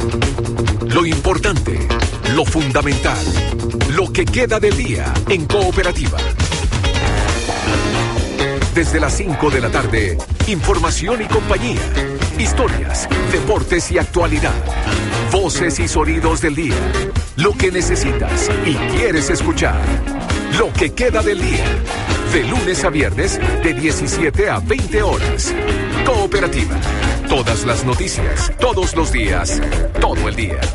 Lo importante, lo fundamental, lo que queda del día en Cooperativa. Desde las 5 de la tarde, información y compañía, historias, deportes y actualidad, voces y sonidos del día, lo que necesitas y quieres escuchar, lo que queda del día, de lunes a viernes, de 17 a 20 horas. Cooperativa, todas las noticias, todos los días, todo el día.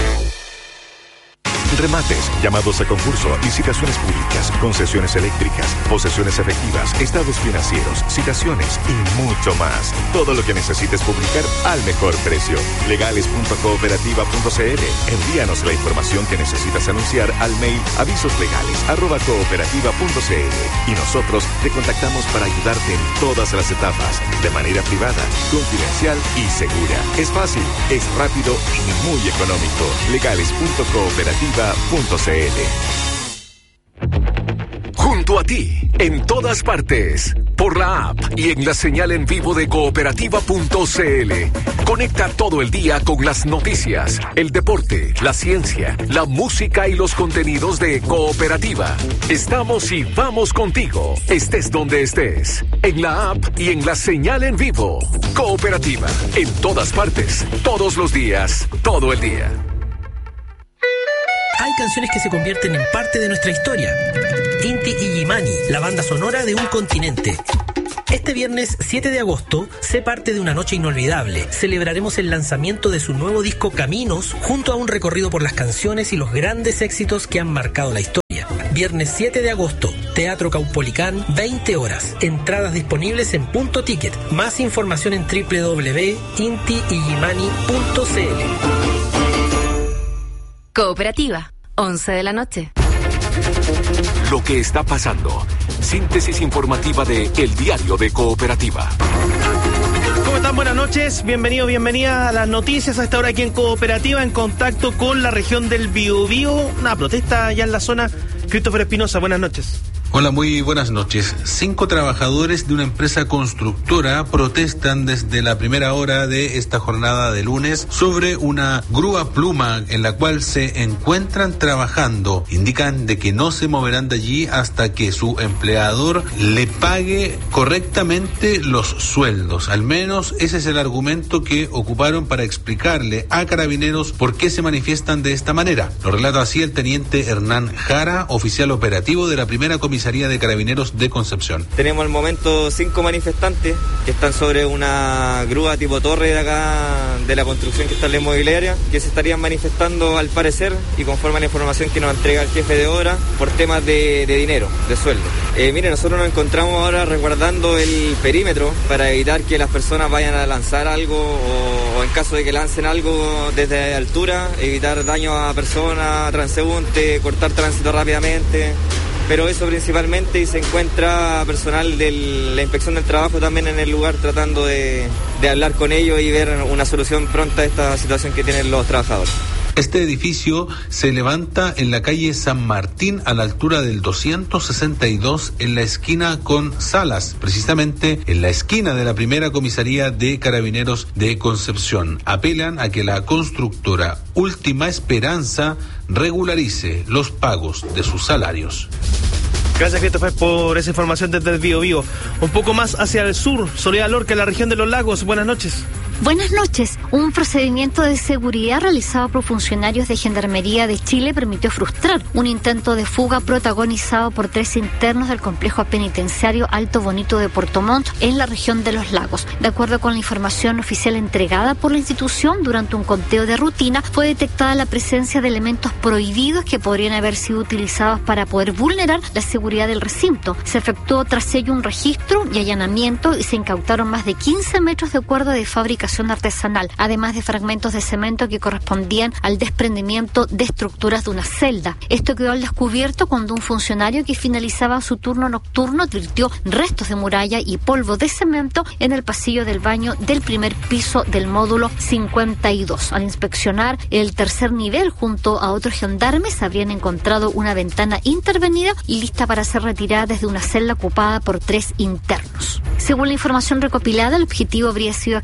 Remates, llamados a concurso, licitaciones públicas, concesiones eléctricas, posesiones efectivas, estados financieros, citaciones y mucho más. Todo lo que necesites publicar al mejor precio. Legales.cooperativa.cl. Envíanos la información que necesitas anunciar al mail avisoslegales@cooperativa.cl y nosotros te contactamos para ayudarte en todas las etapas, de manera privada, confidencial y segura. Es fácil, es rápido y muy económico. Legales.cooperativa.cl. Junto a ti, en todas partes, por la app y en la señal en vivo de cooperativa.cl. Conecta todo el día con las noticias, el deporte, la ciencia, la música y los contenidos de Cooperativa. Estamos y vamos contigo, estés donde estés, en la app y en la señal en vivo. Cooperativa, en todas partes, todos los días, todo el día. Hay canciones que se convierten en parte de nuestra historia. Inti Illimani, la banda sonora de un continente. Este viernes 7 de agosto, sé parte de una noche inolvidable. Celebraremos el lanzamiento de su nuevo disco Caminos, junto a un recorrido por las canciones y los grandes éxitos que han marcado la historia. Viernes 7 de agosto, Teatro Caupolicán, 20 horas. Entradas disponibles en Punto Ticket. Más información en www.intiillimani.cl. Cooperativa, 11 de la noche. Lo que está pasando. Síntesis informativa de El Diario de Cooperativa. ¿Cómo están? Buenas noches. Bienvenidos, bienvenidas a las noticias a esta hora aquí en Cooperativa, en contacto con la región del Biobío. Una protesta allá en la zona. Christopher Espinosa, buenas noches. Hola, muy buenas noches. 5 trabajadores de una empresa constructora protestan desde la primera hora de esta jornada de lunes sobre una grúa pluma en la cual se encuentran trabajando. Indican de que no se moverán de allí hasta que su empleador le pague correctamente los sueldos. Al menos ese es el argumento que ocuparon para explicarle a Carabineros por qué se manifiestan de esta manera. Lo relata así el teniente Hernán Jara, oficial operativo de la primera comisaría de Carabineros de Concepción. Tenemos al momento 5 manifestantes que están sobre una grúa tipo torre de acá de la construcción que está en la inmobiliaria, que se estarían manifestando al parecer y conforme a la información que nos entrega el jefe de obra por temas de dinero, de sueldo. Mire, nosotros nos encontramos ahora resguardando el perímetro para evitar que las personas vayan a lanzar algo o en caso de que lancen algo desde altura, evitar daño a personas, transeúntes, cortar tránsito rápidamente. Pero eso principalmente, y se encuentra personal de la inspección del trabajo también en el lugar tratando de hablar con ellos y ver una solución pronta a esta situación que tienen los trabajadores. Este edificio se levanta en la calle San Martín a la altura del 262 en la esquina con Salas, precisamente en la esquina de la primera comisaría de Carabineros de Concepción. Apelan a que la constructora Última Esperanza regularice los pagos de sus salarios. Gracias, Christopher, por esa información desde el Biobío. Un poco más hacia el sur, Soledad Lorca, en la región de los lagos. Buenas noches. Buenas noches. Un procedimiento de seguridad realizado por funcionarios de Gendarmería de Chile permitió frustrar un intento de fuga protagonizado por 3 internos del complejo penitenciario Alto Bonito de Puerto Montt en la región de los lagos. De acuerdo con la información oficial entregada por la institución, durante un conteo de rutina fue detectada la presencia de elementos prohibidos que podrían haber sido utilizados para poder vulnerar la seguridad del recinto. Se efectuó tras ello un registro y allanamiento y se incautaron más de 15 metros de cuerda de fabricación artesanal, además de fragmentos de cemento que correspondían al desprendimiento de estructuras de una celda. Esto quedó al descubierto cuando un funcionario que finalizaba su turno nocturno advirtió restos de muralla y polvo de cemento en el pasillo del baño del primer piso del módulo 52. Al inspeccionar el tercer nivel junto a otros gendarmes, habrían encontrado una ventana intervenida y lista para ser retirada desde una celda ocupada por 3 internos. Según la información recopilada, el objetivo habría sido acceder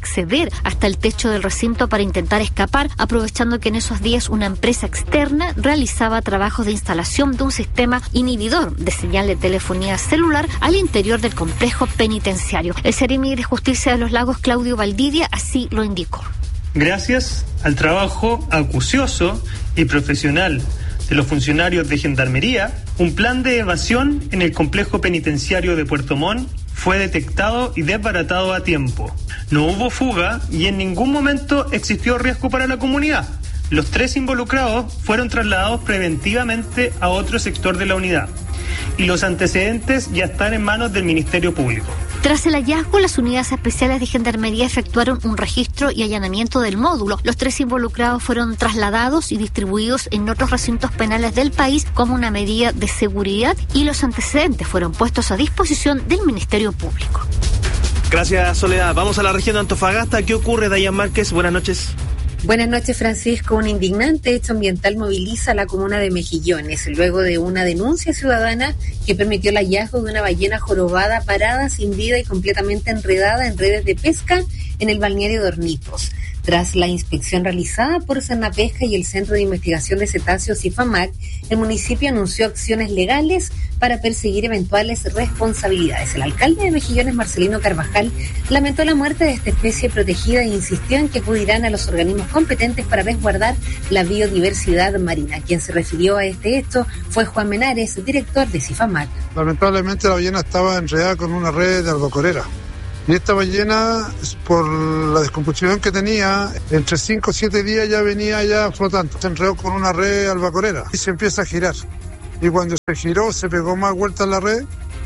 subir hasta el techo del recinto para intentar escapar, aprovechando que en esos días una empresa externa realizaba trabajos de instalación de un sistema inhibidor de señal de telefonía celular al interior del complejo penitenciario. El Seremi de Justicia de Los Lagos, Claudio Valdivia, así lo indicó. Gracias al trabajo acucioso y profesional de los funcionarios de Gendarmería, un plan de evasión en el complejo penitenciario de Puerto Montt fue detectado y desbaratado a tiempo. No hubo fuga y en ningún momento existió riesgo para la comunidad. Los 3 involucrados fueron trasladados preventivamente a otro sector de la unidad y los antecedentes ya están en manos del Ministerio Público. Tras el hallazgo, las unidades especiales de Gendarmería efectuaron un registro y allanamiento del módulo. Los 3 involucrados fueron trasladados y distribuidos en otros recintos penales del país como una medida de seguridad y los antecedentes fueron puestos a disposición del Ministerio Público. Gracias, Soledad. Vamos a la región de Antofagasta. ¿Qué ocurre, Dayan Márquez? Buenas noches. Buenas noches, Francisco. Un indignante hecho ambiental moviliza a la comuna de Mejillones luego de una denuncia ciudadana que permitió el hallazgo de una ballena jorobada parada sin vida y completamente enredada en redes de pesca en el balneario de Hornitos. Tras la inspección realizada por Senapesca y el Centro de Investigación de Cetáceos IFAMAC, el municipio anunció acciones legales para perseguir eventuales responsabilidades. El alcalde de Mejillones, Marcelino Carvajal, lamentó la muerte de esta especie protegida e insistió en que acudirán a los organismos competentes para resguardar la biodiversidad marina. Quien se refirió a este hecho fue Juan Menares, director de CIFAMAC. Lamentablemente la ballena estaba enredada con una red de albacorera. Y esta ballena, por la descomposición que tenía, entre 5 o 7 días ya venía ya flotando. Se enredó con una red albacorera y se empieza a girar. Y cuando se giró, se pegó más vueltas la red.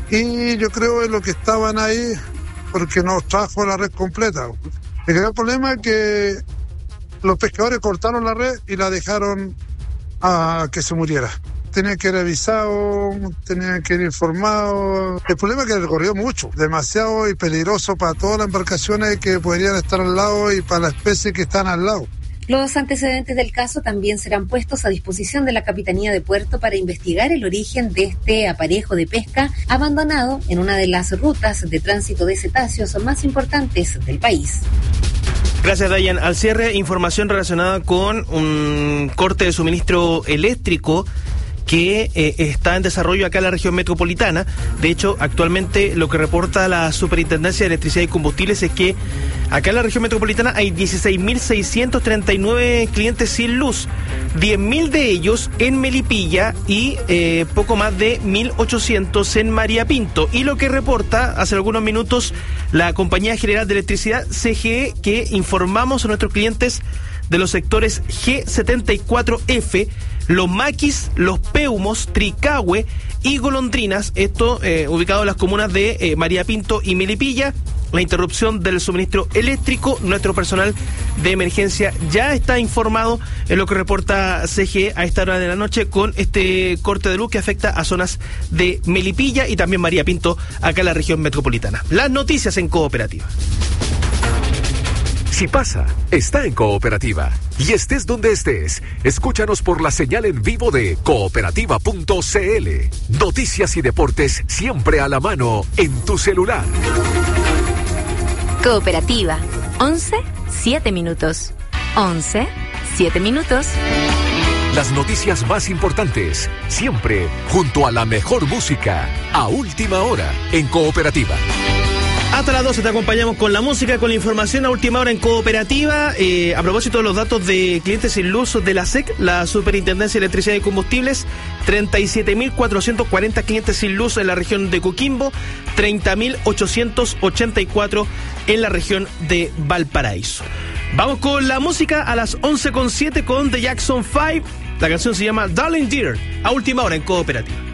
Y yo creo que lo que estaban ahí, porque no trajo la red completa. El gran problema es que los pescadores cortaron la red y la dejaron a que se muriera. Tenían que ir avisados, tenían que ir informados. El problema es que recorrió mucho, demasiado y peligroso para todas las embarcaciones que podrían estar al lado y para las especies que están al lado. Los antecedentes del caso también serán puestos a disposición de la Capitanía de Puerto para investigar el origen de este aparejo de pesca abandonado en una de las rutas de tránsito de cetáceos más importantes del país. Gracias, Dayan. Al cierre, información relacionada con un corte de suministro eléctrico que está en desarrollo acá en la región metropolitana. De hecho, actualmente lo que reporta la Superintendencia de Electricidad y Combustibles es que acá en la región metropolitana hay 16.639 clientes sin luz, 10.000 de ellos en Melipilla y poco más de 1.800 en María Pinto. Y lo que reporta hace algunos minutos la Compañía General de Electricidad, CGE, que informamos a nuestros clientes de los sectores G74F, Los Maquis, Los Peumos, Tricahue y Golondrinas, esto ubicado en las comunas de María Pinto y Melipilla. La interrupción del suministro eléctrico, nuestro personal de emergencia ya está informado en lo que reporta CGE a esta hora de la noche con este corte de luz que afecta a zonas de Melipilla y también María Pinto acá en la región metropolitana. Las noticias en Cooperativa. Si pasa, está en Cooperativa. Y estés donde estés, escúchanos por la señal en vivo de cooperativa.cl. Noticias y deportes siempre a la mano en tu celular. Cooperativa. 11, 7 minutos. 11, 7 minutos. Las noticias más importantes, siempre junto a la mejor música, a última hora en Cooperativa. Hasta las 12 te acompañamos con la música, con la información a última hora en Cooperativa. A propósito de los datos de clientes sin luz de la SEC, la Superintendencia de Electricidad y Combustibles, 37.440 clientes sin luz en la región de Coquimbo, 30.884 en la región de Valparaíso. Vamos con la música a las 11:07 con The Jackson 5. La canción se llama Darling Dear, a última hora en Cooperativa.